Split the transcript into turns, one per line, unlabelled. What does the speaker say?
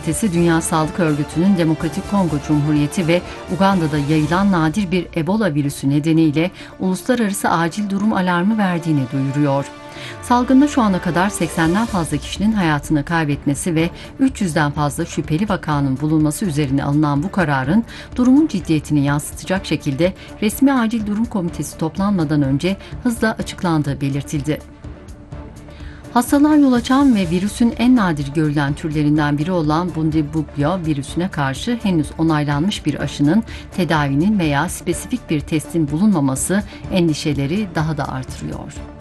Komitesi, Dünya Sağlık Örgütü'nün Demokratik Kongo Cumhuriyeti ve Uganda'da yayılan nadir bir Ebola virüsü nedeniyle uluslararası acil durum alarmı verdiğini duyuruyor. Salgında şu ana kadar 80'den fazla kişinin hayatını kaybetmesi ve 300'den fazla şüpheli vakanın bulunması üzerine alınan bu kararın durumun ciddiyetini yansıtacak şekilde resmi acil durum komitesi toplanmadan önce hızla açıklandığı belirtildi. Hastalığa yol açan ve virüsün en nadir görülen türlerinden biri olan Bundibugyo virüsüne karşı henüz onaylanmış bir aşının, tedavinin veya spesifik bir testin bulunmaması endişeleri daha da artırıyor.